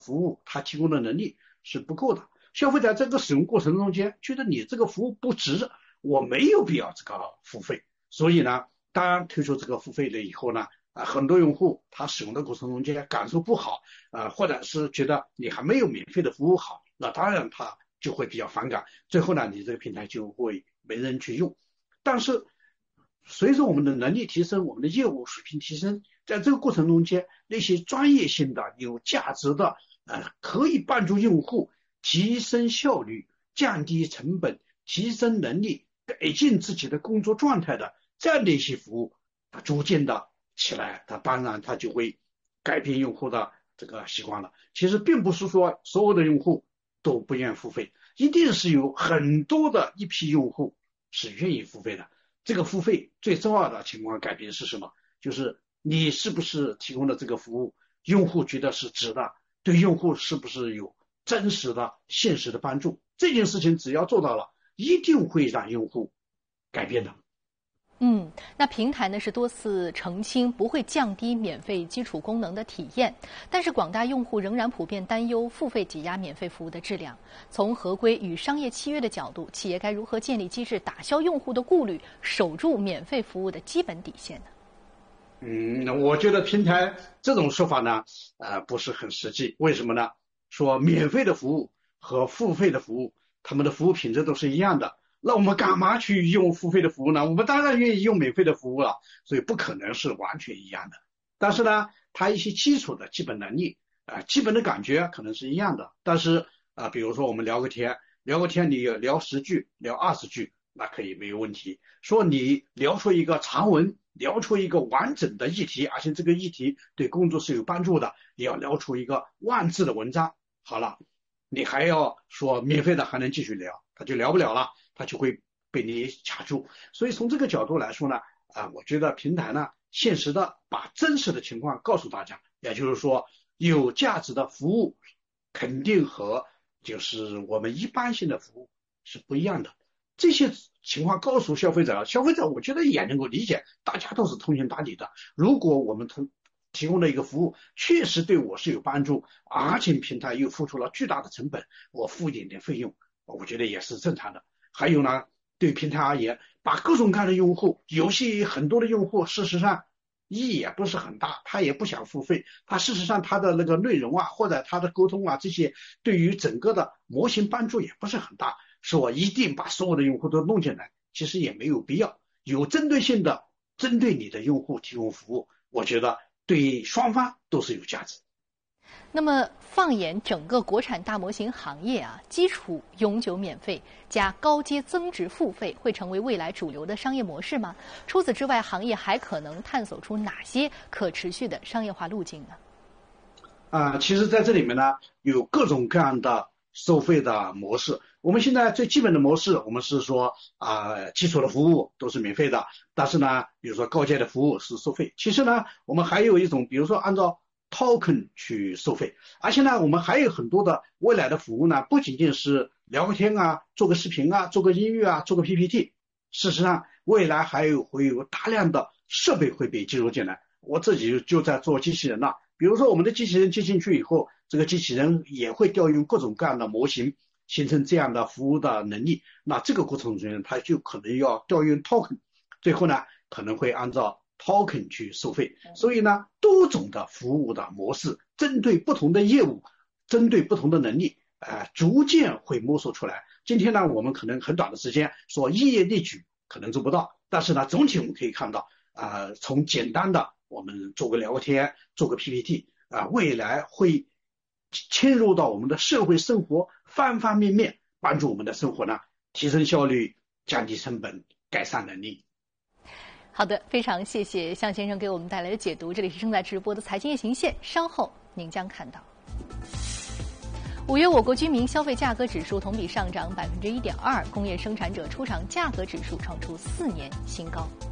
服务它提供的能力是不够的。消费者这个使用过程中间觉得你这个服务不值，我没有必要这个付费。所以呢，当推出这个付费了以后呢，很多用户他使用的过程中间感受不好，或者是觉得你还没有免费的服务好，那当然他就会比较反感，最后呢，你这个平台就会没人去用。但是随着我们的能力提升，我们的业务水平提升，在这个过程中间，那些专业性的、有价值的，可以帮助用户提升效率、降低成本、提升能力、改进自己的工作状态的这样的一些服务，它逐渐的起来，它当然它就会改变用户的这个习惯了。其实并不是说所有的用户都不愿付费，一定是有很多的一批用户是愿意付费的。这个付费最重要的情况改变是什么？就是你是不是提供的这个服务，用户觉得是值的，对用户是不是有真实的、现实的帮助？这件事情只要做到了，一定会让用户改变的。 那平台呢是多次澄清不会降低免费基础功能的体验，但是广大用户仍然普遍担忧付费挤压免费服务的质量。从合规与商业契约的角度，企业该如何建立机制打消用户的顾虑，守住免费服务的基本底线呢？ 我觉得平台这种说法呢，不是很实际。为什么呢？说免费的服务和付费的服务，他们的服务品质都是一样的。那我们干嘛去用付费的服务呢？我们当然愿意用免费的服务了，所以不可能是完全一样的。但是呢，它一些基础的基本能力，基本的感觉可能是一样的。但是比如说我们聊个天，你聊10句，聊20句，那可以没有问题。说你聊出一个长文，聊出一个完整的议题，而且这个议题对工作是有帮助的，也要聊出一个万字的文章。好了，你还要说免费的还能继续聊，他就聊不了了。它就会被你卡住。所以从这个角度来说呢，我觉得平台呢，现实的把真实的情况告诉大家，也就是说，有价值的服务肯定和就是我们一般性的服务是不一样的。这些情况告诉消费者，消费者我觉得也能够理解，大家都是通情达理的。如果我们提供的一个服务确实对我是有帮助，而且平台又付出了巨大的成本，我付一点点费用，我觉得也是正常的。还有呢，对平台而言，把各种各样的用户，有些很多的用户，事实上意义也不是很大，他也不想付费，他事实上他的那个内容或者他的沟通这些，对于整个的模型帮助也不是很大。说一定把所有的用户都弄进来，其实也没有必要。有针对性的针对你的用户提供服务，我觉得对双方都是有价值。 那么，放眼整个国产大模型行业基础永久免费加高阶增值付费会成为未来主流的商业模式吗？除此之外，行业还可能探索出哪些可持续的商业化路径呢？ 其实在这里面呢，有各种各样的收费的模式。我们现在最基本的模式，我们是说基础的服务都是免费的，但是呢，比如说高阶的服务是收费。其实呢，我们还有一种，比如说按照token 去收费，而且呢，我们还有很多的未来的服务呢，不仅仅是聊个天做个视频做个音乐做个 PPT， 事实上未来会有大量的设备会被进入进来。我自己就在做机器人了，比如说我们的机器人接进去以后，这个机器人也会调用各种各样的模型，形成这样的服务的能力。那这个过程中它就可能要调用 token， 最后呢可能会按照token 去收费。所以呢，多种的服务的模式，针对不同的业务，针对不同的能力，逐渐会摸索出来。今天呢，我们可能很短的时间说一言列举可能做不到，但是呢，总体我们可以看到，从简单的我们做个聊天，做个 PPT，未来会嵌入到我们的社会生活方方面面，帮助我们的生活呢提升效率、降低成本、改善能力。 好的，非常谢谢向先生给我们带来的解读。这里是正在直播的财经夜行线，稍后您将看到。5月，我国居民消费价格指数同比上涨1.2%，工业生产者出厂价格指数创出4年新高。